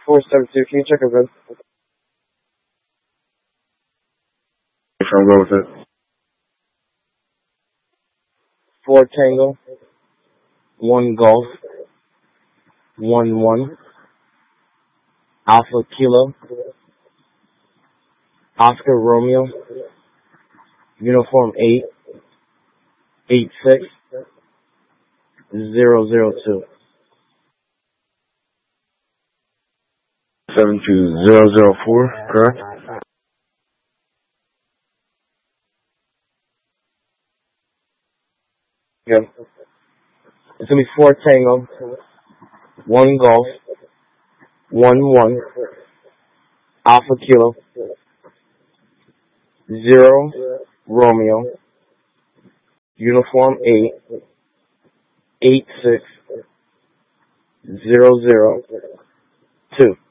472, can you check a red? I'm going with it. 4 Tango, 1 Golf, 1 Alpha Kilo, Oscar Romeo, Uniform 886 002. 72004, correct? Yeah. It's gonna be 4 Tango, 1 Golf, 1 Alpha Kilo, 0 Romeo, Uniform 886 002.